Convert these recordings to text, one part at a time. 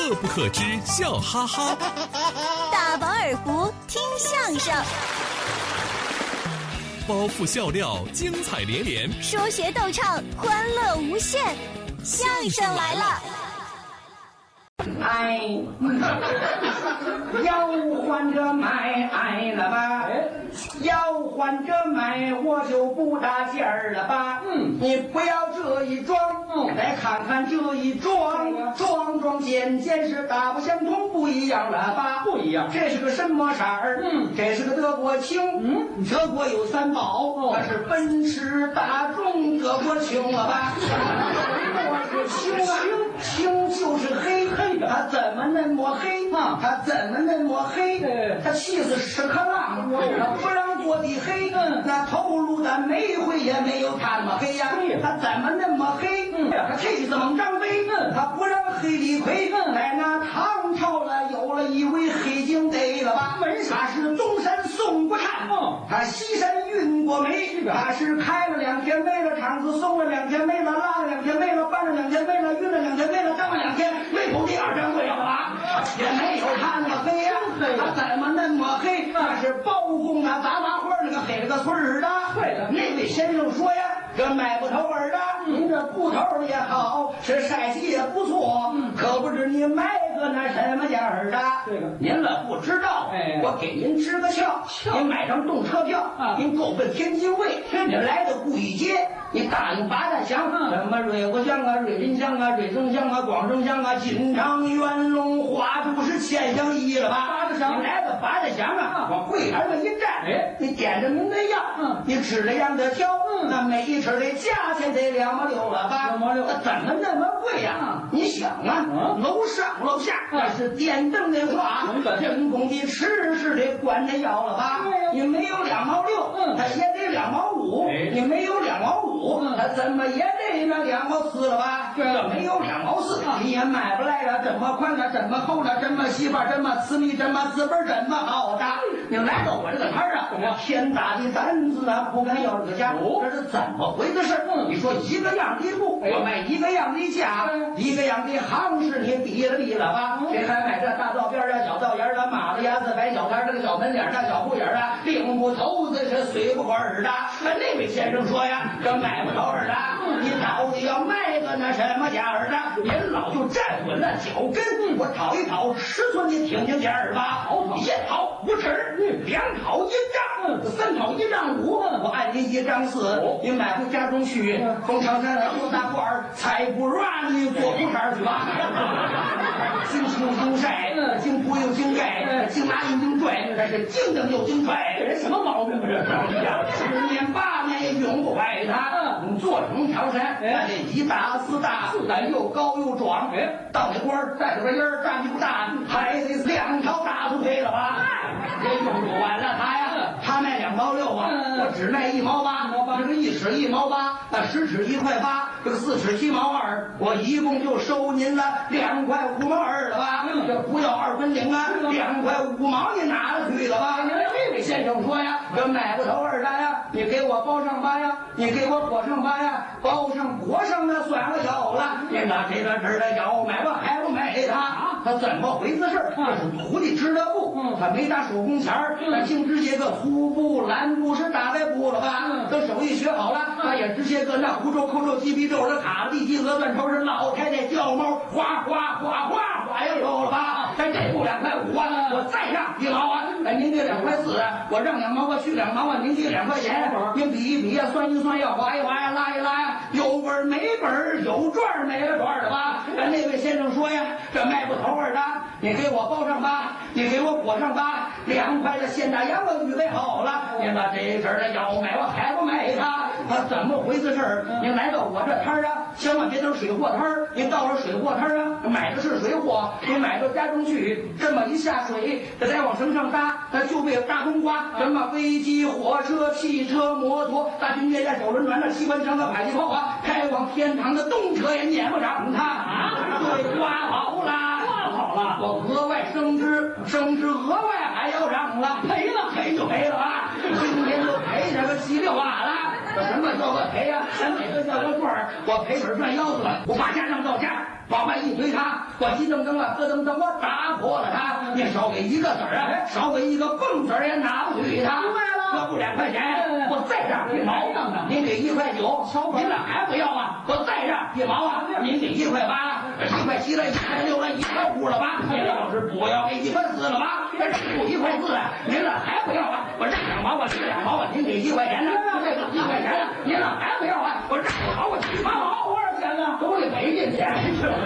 乐不可支，笑哈哈。 大饱耳福，听相声。 包袱笑料，精彩连连； 说学逗唱，欢乐无限。相声来了！ 哎，要换着买了吧？要换着买，我就不搭劲儿了吧？你不要这一装，再看看这一装，装件是大不相同，不一样了吧？不一样。这是个什么色儿？这是个德国青。德国有三宝，它是奔驰、大众、德国青了吧？我是青啊，青就是黑。他怎么那么黑？他怎么那么黑？他气死屎壳郎，他不让过的黑。那头颅的煤灰也没有他那么黑呀。他怎么那么黑？他气死猛张飞，他不让黑李逵。在那唐朝了，有了一位黑警得了吧？他是东山宋国禅，他西山运过煤，他是开了2天煤了，厂子送了2天煤了，拉了2天煤了，搬了2天煤了，运了2天煤了，张了2天煤口第2张对了吧？也没有他那么黑呀，他怎么那么黑？他是包公啊，杂花花那个黑了个村儿的。对的，那位先生说呀，这买不头儿的，您这布头也好，是晒洗也不错，可不知你买个那什么价儿的？这个您了不知道，我给您支个窍，您买张动车票，您够奔天津卫，您来到故意街，你答应八大乡，什么瑞国乡啊、瑞林乡啊、瑞增乡啊、广正乡啊、锦昌、元龙、花都是千乡一了吧？八大乡，你来到八大乡啊，往柜台上一站，你点着您的药，你指着样的挑，那每一尺的价钱得2毛6了吧？2毛6，那怎么那么贵呀？你想啊，楼上楼下那是电灯的话，人工的吃是得管着要了吧？你没有2毛6，他也得2毛5，你没有2毛5，他怎么也得那2毛4了吧？这没有2毛4，你也买不来了，这么宽了，这么厚了，这么细吧，这么私密，这么资本，这么好的。你来到我这个摊儿啊，我天大的胆子啊，不敢要这个价，这是怎么回事？你说一个样的布，我卖一个样的价，一个样的行市，你比了吧？谁还买这大道边啊、小道沿啊、马子牙子、白小摊这个小门脸大小布眼啊，领不头子是随不管的。那位先生说呀，这买不头儿的，你到底要卖个那什么价儿的？您老就站稳了脚跟，我讨一讨尺寸，你听听价儿吧。1讨5尺，2讨1丈，3讨1丈5，我按您1丈4，您买回家中去，从长山来多大罐儿，才不让你做不茬去吧？经青经晒，经铺又经盖，经拉又经拽，这是经蹬又经拽，这人什么毛病啊？这10年8年也永不坏他。做成长山，那得1大4大，4大又高又壮，到那官儿带着个音儿，站不大，还得2条大腿配了吧？这用不完了他呀，他卖2毛6啊，我只卖1毛8，这个1尺1毛8，那10尺1块8，这个4尺7毛2，我一共就收您了2块5毛2了吧？这不要2分领啊，2块5毛你拿了去了吧？这位先生说呀，这买不头儿的呀，你给我包上吧呀，你给我裹上吧呀，包上裹上那算了有了，你拿这个这的要买我还不买他怎么回事？这是徒弟织的布，他没打手工钱儿，他净织些个粗布、蓝布是大白布了吧？等手艺学好了，他也织些个那胡诌、扣诌、鸡皮皱的卡地鸡鹅断头是老太太掉毛，哗哗哗哗哗又有了吧？这布2块5啊，我再让1毛啊，您给2块4，我让2毛，我去2毛啊，您给2块钱，您比一比呀，算一算，要划一划呀，拉一拉呀，有本儿没本儿，有赚儿没了赚儿的吧？那位先生说呀，这卖不头儿的，你给我包上吧，你给我裹上吧，2块的现大洋我预备好了，您把这事儿的要买我还不买他怎么回事？您来到我这摊儿啊，千万别等水货摊儿，您到了水货摊儿啊，买的是水货，您买到家中去，这么一下水，这再往绳上搭，那就被大冬瓜，什么飞机、火车、汽车、摩托、大军列战、小轮船、那机关枪的迫击炮啊，开往天堂的动车也撵不上它对，刮好了，我额外升职额外还要涨了，赔就赔了啊，今天就赔这个7、6瓦了。什么叫个赔呀？咱每个叫个赚儿，我赔本赚腰子了，我把价让到价。 往外一推它，我叽噔噔了，咯噔噔，我打破了它。你少给一个子儿啊，少给一个蹦子儿也拿不去它。 明白了， 要不2块钱，我再让1毛。您给1块9，您这还不要啊？我再让1毛啊！您给1块8，1块7了，1块6了，1块5了吧？您要是不要给1块4了吧？这不1块4了，您这还不要啊？我让2毛，我给2毛啊！您给1块钱呢？这个1块钱呢？您这还不要啊？我让2毛，我7毛，多少钱呢？都得赔进去。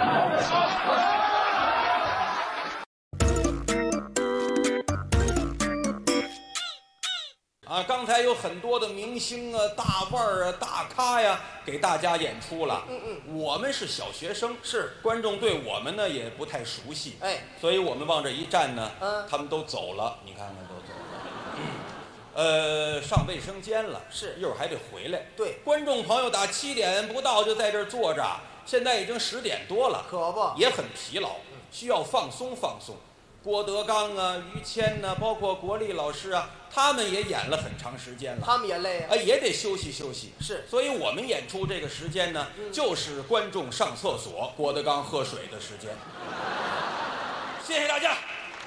啊，刚才有很多的明星啊、大腕儿啊、大咖呀，给大家演出了。我们是小学生， 是观众对我们呢也不太熟悉， 哎， 所以我们往这一站呢，他们都走了，你看看都走了。上卫生间了， 是一会儿还得回来。 对， 观众朋友打7点不到就在这儿坐着，现在已经10点多了， 可不也很疲劳，需要放松放松。郭德纲啊、于谦呐、包括国立老师啊，他们也演了很长时间了， 他们也累啊。 也得休息休息。 是， 所以我们演出这个时间呢，就是观众上厕所、郭德纲喝水的时间。谢谢大家。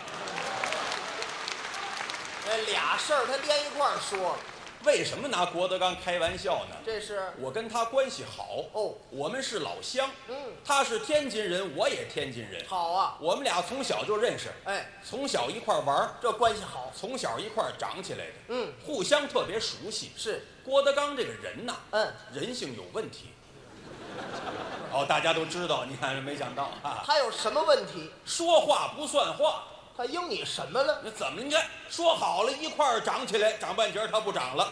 俩事儿他连一块儿说了， 为什么拿郭德纲开玩笑呢？ 这是我跟他关系好哦， 我们是老乡。 嗯， 他是天津人，我也天津人。 好啊。 我们俩从小就认识， 哎， 从小一块玩， 这关系好。 从小一块长起来的， 嗯， 互相特别熟悉。 是郭德纲这个人呐，人性有问题。哦，大家都知道，你看没想到啊， 他有什么问题？ 说话不算话。 他应你什么了？ 那怎么？你看说好了一块儿长起来，长半截他不长了。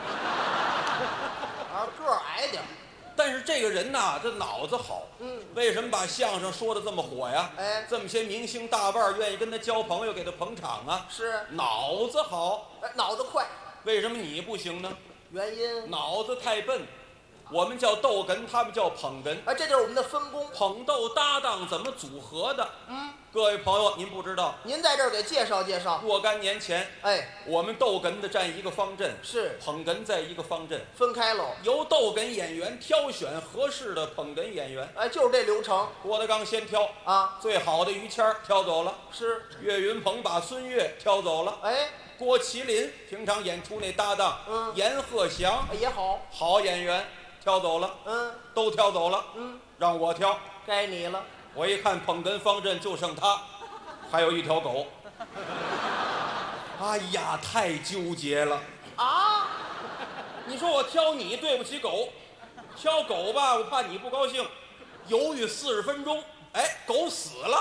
个儿矮点儿。 但是这个人呐，这脑子好。为什么把相声说的这么火呀？ 哎， 这么些明星大腕儿愿意跟他交朋友，给他捧场啊。 是脑子好。 脑子快。 为什么你不行呢？ 原因脑子太笨。我们叫逗哏，他们叫捧哏。 这就是我们的分工。 捧逗搭档怎么组合的？各位朋友，您不知道， 您在这儿给介绍介绍。 若干年前，我们逗哏的站一个方阵， 是捧哏在一个方阵， 分开喽。 由逗哏演员挑选合适的捧哏演员。 就是这流程。 郭德纲先挑啊， 最好的于谦挑走了， 是岳云鹏把孙越挑走了。郭麒麟平常演出那搭档，阎鹤祥也好演员。挑走了，都挑走了，让我挑， 该你了。 我一看捧哏方阵就剩他，还有一条狗。哎呀，太纠结了啊！ 你说我挑你对不起狗，挑狗吧，我怕你不高兴，犹豫40分钟，狗死了。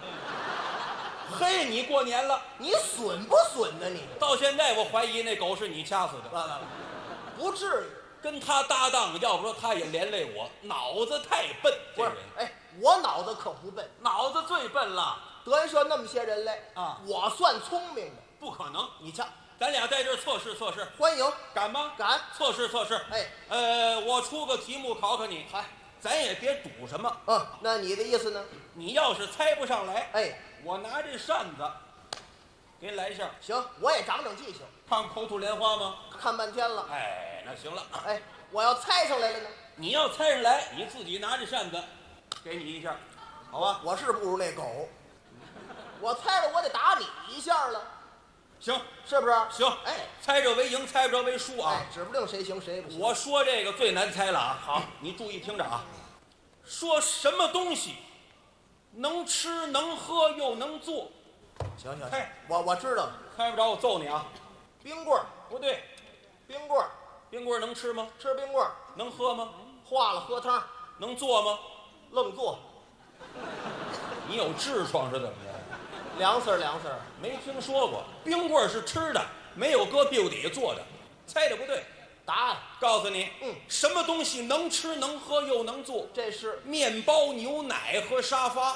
嘿，你过年了， 你损不损呢？你到现在我怀疑那狗是你掐死的。 不至于。 跟他搭档，要不说他也连累我，脑子太笨。这人， 我脑子可不笨， 脑子最笨了。 德云社那么些人来啊， 我算聪明的。 不可能， 你瞧， 咱俩在这儿测试测试， 欢迎， 敢吗？ 敢， 测试测试。我出个题目考考你，咱也别赌什么。 那你的意思呢？ 你要是猜不上来，我拿这扇子给你来一下。 行，我也长长记性。 看口吐莲花吗？ 看半天了。 那行了。 我要猜上来了呢？ 你要猜上来，你自己拿着扇子，给你一下，好吧？ 我是不如那狗，我猜着我得打你一下了。 行， 是不是？ 行。猜着为赢，猜不着为输啊。 指不定谁行谁不行。 我说这个最难猜了啊。好，你注意听着啊。说什么东西能吃能喝又能做？ 行，我知道了。 猜不着我揍你啊。 冰棍儿不对， 冰棍儿。 冰棍能吃吗？ 吃冰棍儿。 能喝吗？ 化了喝汤。 能做吗？ 愣做。 你有痔疮是怎么着？ 凉丝儿， 没听说过。冰棍是吃的，没有搁屁股底下做的。猜的不对。 答案告诉你，什么东西能吃能喝又能做？ 这是面包、牛奶和沙发。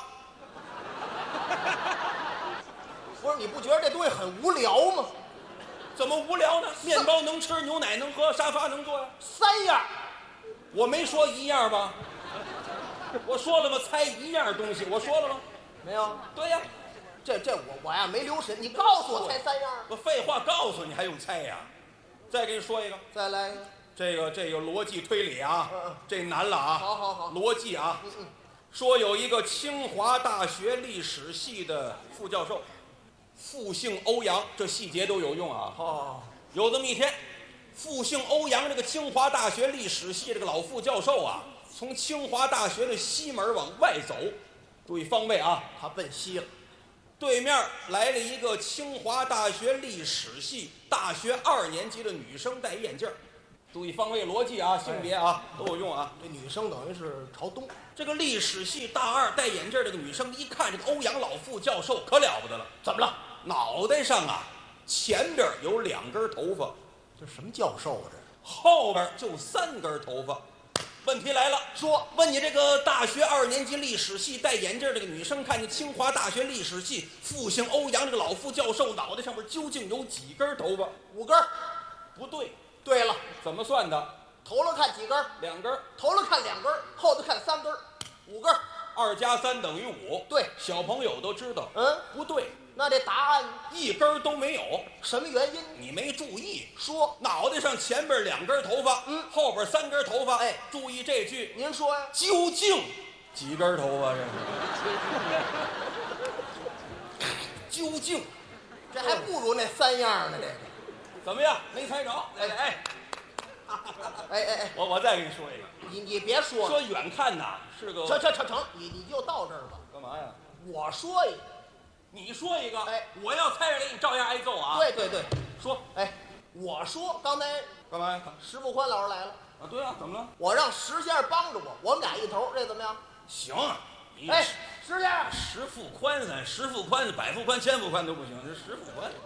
不是，你不觉得这东西很无聊吗？ 怎么无聊呢？面包能吃，牛奶能喝，沙发能坐呀 ，3样。 我没说一样吧？我说了吗？猜一样东西，我说了吗？ 没有。 对呀， 这我呀没留神，你告诉我猜3样。 我废话告诉你还用猜呀？再给你说一个， 再来一个。 这个逻辑推理啊，这难了啊。 好。 逻辑啊， 说有一个清华大学历史系的副教授，复姓欧阳，这细节都有用啊。 哦， 有这么一天，复姓欧阳这个清华大学历史系这个老副教授啊，从清华大学的西门往外走，注意方位啊， 他奔西了。 对面来了一个清华大学历史系大学2年级的女生，戴眼镜。注意方位逻辑啊，性别啊都有用啊。 这女生等于是朝东。 这个历史系大2戴眼镜这个女生一看这个欧阳老副教授可了不得了，怎么了？脑袋上啊前边有2根头发， 这什么教授啊？这后边就3根头发。问题来了，说问你这个大学2年级历史系戴眼镜这个女生，看见清华大学历史系复姓欧阳这个老副教授脑袋上面究竟有几根头发 ？5根。 不对。 对了， 怎么算的？ 头了看几根 ？2根。 头了看2根，后头看3根，5根。 2加3等于5。 对， 小朋友都知道。不对。 那这答案 1根都没有。 什么原因？ 你没注意。 说脑袋上前边2根头发，后边3根头发。 哎， 注意这句。 您说呀？ 究竟几根头发？这究竟， 这还不如那3样呢。这个怎么样？没猜着？哎，我再给你说一个。 你别说了。 说远看呐是个。 成，你就到这儿吧。 干嘛呀？ 我说一个， 你说一个。 哎， 我要猜着你照样挨揍啊。 对， 说。 哎，我说刚才干嘛呀？ 石富宽老师来了。 啊，对啊，怎么了？ 我让石先生帮着我们俩一头，这怎么样？ 行。 哎，石先生， 石富宽石富宽、百富宽、千富宽都不行，这石富宽。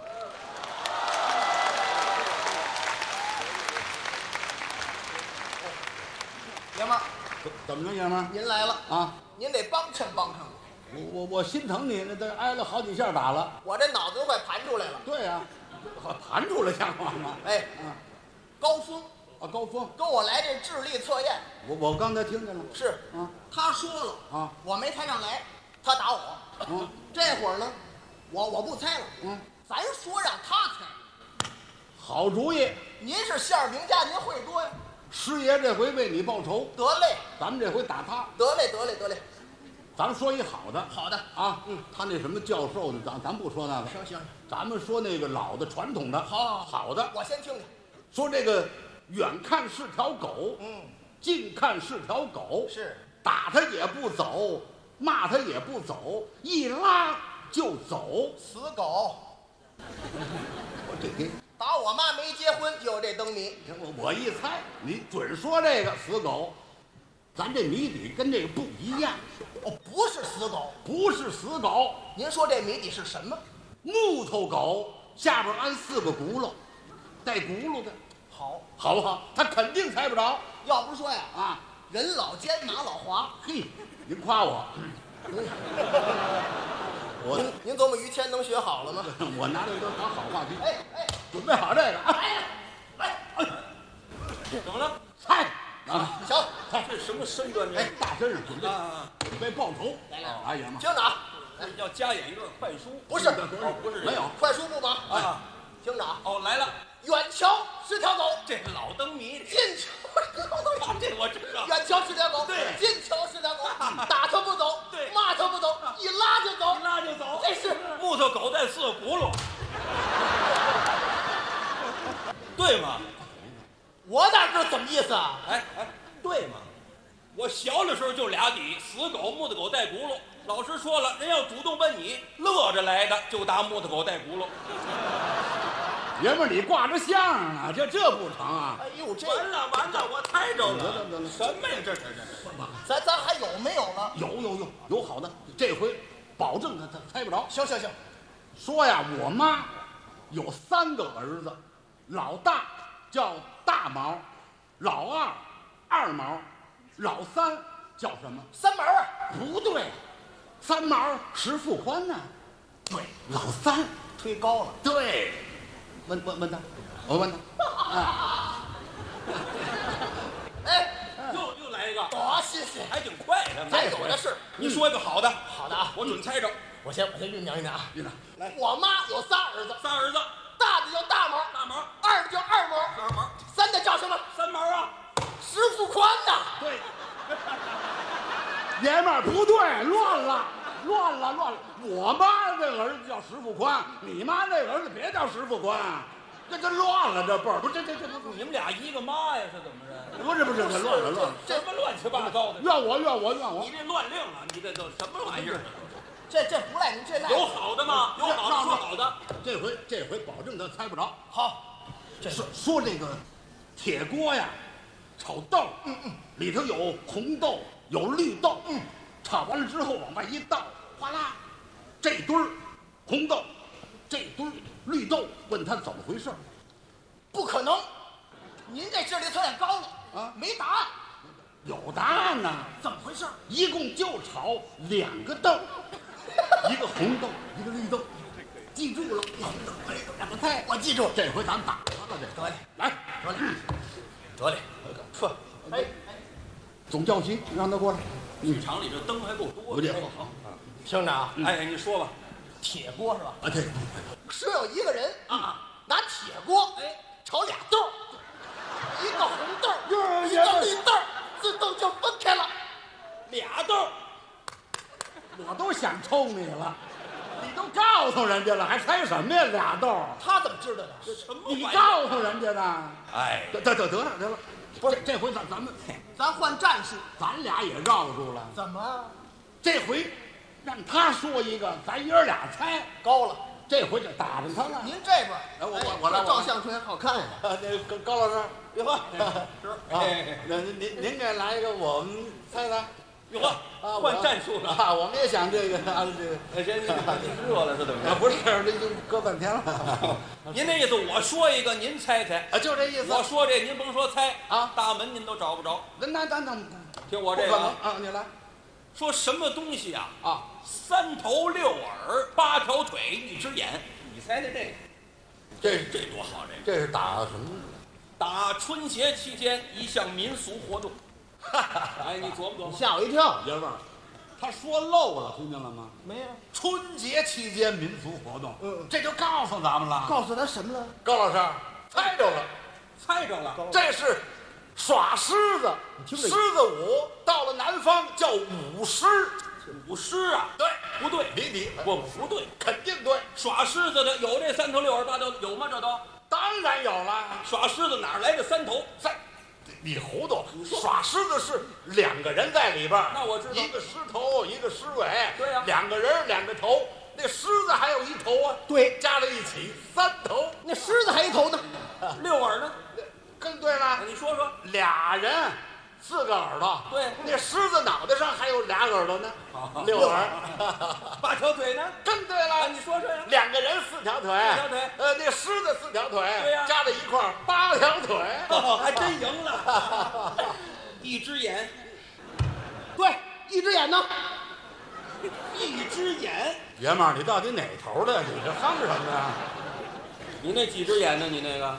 爷们儿， 怎么着，爷们儿？ 您来了啊！ 您得帮衬我。 我心疼你，那都挨了好几下打了。 我这脑子都快盘出来了。 对呀，盘出来像话吗？ 哎，高峰啊，高峰跟我来这智力测验。 我刚才听见了。 是啊，他说了啊， 我没猜上来，他打我。这会儿呢，我不猜了。咱说让他猜。 好主意。 您是相声名家，您会多呀。 师爷这回为你报仇。 得嘞， 咱们这回打他。 得嘞。 咱们说一好的。 好的啊，他那什么教授的，咱不说那个。 行， 咱们说那个老的传统的。好的。 我先听听。 说这个远看是条狗，近看是条狗， 是打他也不走，骂他也不走，一拉就走， 死狗。 这打我妈没结婚就有这灯谜。 我一猜，你准说这个死狗，咱这谜底跟这个不一样。 不是死狗， 不是死狗。 您说这谜底是什么？ 木头狗下边安4个轱辘，带轱辘的，好不好？他肯定猜不着。 要不说呀，人老奸马老滑。 嘿，您夸我。 您琢磨于谦能学好了吗？ 我拿这都当好话题。 哎， 准备好这个。 来， 怎么了？ 猜啊！行， 这什么身段？ 哎，大身上准备报仇。 来， 哎呀妈！ 听着啊， 要加演一段快书。 不是， 不是没有快书不忙啊。 听着啊。 来了。 远瞧是条狗， 这老灯谜。 近瞧这我知道。 远瞧是条狗， 对， 近瞧是条狗，打它不走， 对， 骂它不走，一拉就走，这是木头狗带4个轱辘，对吗？ 我哪知道怎么意思啊？ 哎，对吗？我小的时候就俩底，死狗、木头狗带轱辘。老师说了，人要主动问你，乐着来的就答木头狗带轱辘。 爷们儿，你挂着相啊，这不成啊！ 哎呦，这完了，我猜着了。什么呀？这咱还有没有了？ 有好的，这回保证他猜不着。 行。 说呀，我妈有3个儿子，老大叫大毛，老二二毛，老三叫什么？ 三毛啊？ 不对，3毛石富宽呢？对，老三推高了。 对。问他，我问他。 哎， 又来一个。 谢谢， 还挺快的。 咱有的是。 你说一个好的。 好的啊， 我准猜着。 我先酝酿啊。 来， 我妈有3儿子，大的叫大毛，二的叫二毛，三的叫什么？ 三毛啊。 石富宽呐。 对。 爷们儿不对，乱了。我妈这个儿子叫石富宽，你妈那个儿子别叫石富宽，这乱了，这辈儿不这你们俩一个妈呀，是怎么着？ 不是，这乱了， 什么乱七八糟的？ 怨我！ 你这乱令啊！你这都什么玩意儿？ 这不赖您，这赖有好的吗？有好的说好的。 这回保证他猜不着。 好， 说这个铁锅呀，炒豆，里头有红豆，有绿豆，炒完了之后往外一倒，哗啦，这堆儿红豆，这堆儿绿豆，问他怎么回事？ 不可能，您这智力测验高了啊， 没答案。 有答案呢， 怎么回事？ 一共就炒2个豆，一个红豆，一个绿豆，记住了，红豆绿豆2个菜， 我记住。 这回咱打他了，这得嘞， 来， 得嘞，呵， 哎， 总教习让他过来。 剧场里这灯还够多的。 不介好， 听着啊， 哎，你说吧。 铁锅是吧？ 啊，对， 是有一个人拿铁锅炒俩豆，一个红豆，一个绿豆，自动就分开了。 俩豆， 我都想抽你了，你都告诉人家了，还猜什么呀？2豆， 他怎么知道的？ 什么玩意儿？ 你告诉人家的。 哎， 得了，不是这回咱换战术， 咱俩也绕住了。 怎么这回让他说一个，咱爷儿俩猜。 高了？ 这回就打着他了。 您这边， 我来照相片好看呀。 那高老师， 哟呵， 那您给来一个，我们猜猜。 哟呵，换战术了。 啊，我们也想这个啊，这个。 哎，这热了是怎么着？ 不是，这已经搁半天了。 您那意思，我说一个，您猜猜。 啊，就这意思。 我说这，您甭说猜啊， 大门您都找不着。 那听我这个啊，你来。 说什么东西啊？ 啊 ，3头6耳8条腿1只眼，你猜猜这个？这多好！ 这是打什么？ 打春节期间一项民俗活动。哎，你琢磨琢磨。 吓我一跳。 爷们儿，他说漏了，听见了吗？ 没有。 春节期间民俗活动，这就告诉咱们了。 告诉他什么了？ 高老师，猜着了， 猜着了， 这是耍狮子。狮子舞到了南方叫舞狮。 舞狮啊？ 对， 不对，不对， 肯定对。 耍狮子的有这3头6耳8条，有吗？这都当然有了。 耍狮子哪来的3头？ 你糊涂！耍狮子是2个人在里边， 那我知道， 一个狮头，一个狮尾。 对呀 ，2个人2个头，那狮子还有1头啊。 对， 加在一起3头。 那狮子还一头呢 ，6耳呢？ 更对了。 你说说 ，2人4个耳朵。 对， 那狮子脑袋上还有2耳朵呢，6耳。 8条腿呢？ 更对了。 你说说呀。 2个人4条腿。 4条腿。 那狮子4条腿。 对呀。 加在一块儿8条腿。 还真赢了。1只眼。 对，1只眼呢 ？1只眼。 爷们儿，你到底哪头的？你这哼什么呀？ 你那几只眼呢？你那个？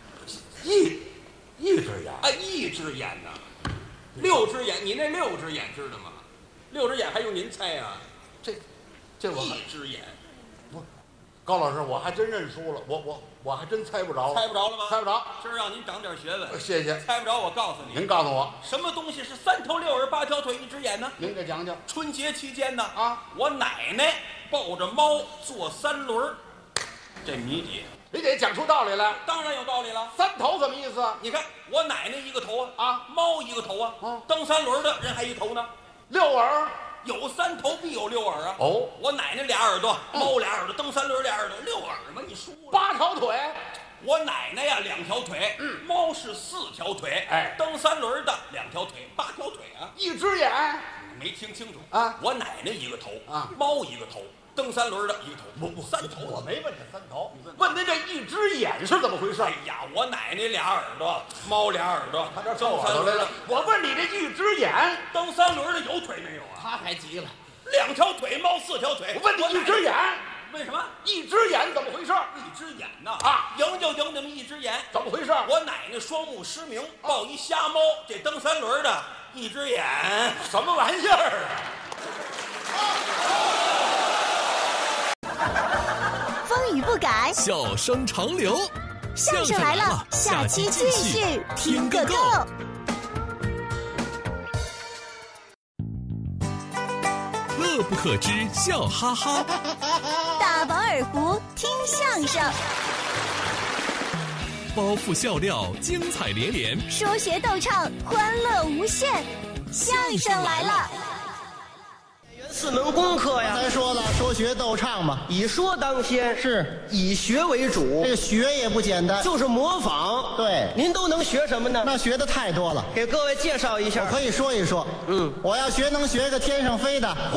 一只眼。 啊，1只眼呢？6只眼，你那6只眼知道吗？6只眼还用您猜啊？ 这我 1只眼。 不，高老师，我还真认输了，我还真猜不着了。 猜不着了吗？ 猜不着。 今儿让您长点学问。 谢谢。 猜不着，我告诉你。 您告诉我， 什么东西是3头6耳8条腿1只眼呢？ 您给讲讲。 春节期间呢， 啊， 我奶奶抱着猫坐3轮，这谜底。 你得讲出道理来。 当然有道理了。 3头什么意思？ 你看我奶奶1个头啊， 猫1个头啊，蹬3轮的人还1头呢。 6耳， 有3头必有6耳啊。 哦， 我奶奶俩耳朵，猫俩耳朵，蹬3轮俩耳朵，6耳嘛，你输了。 8条腿。 我奶奶呀2条腿，猫是4条腿， 哎， 蹬3轮的2条腿，8条腿啊。 1只眼。 没听清楚啊？ 我奶奶1个头啊， 猫1个头。 蹬3轮的1个头， 不 3头。 我没问这3头，问您这1只眼是怎么回事？ 哎呀，我奶奶俩耳朵，猫俩耳朵， 他这蹬3轮的。我问你这1只眼， 蹬3轮的有腿没有啊？ 他还急了 ，2条腿，猫4条腿。 我问你1只眼， 为什么 1只眼怎么回事 ？1只眼呐啊， 赢就赢你们1只眼， 怎么回事？ 我奶奶双目失明，抱一瞎猫，这蹬3轮的1只眼， 什么玩意儿啊？ 风雨不改， 笑声长流。 相声来了，下期继续听个够。 不可知笑哈哈。 大饱耳福，听相声， 包袱笑料，精彩连连， 说学逗唱，欢乐无限。相声来了！ 四门功课呀， 才说了，说学逗唱嘛， 以说当先， 是以学为主。 这个学也不简单， 就是模仿。 对， 您都能学什么呢？ 那学的太多了， 给各位介绍一下。 我可以说一说。我要学能学个天上飞的。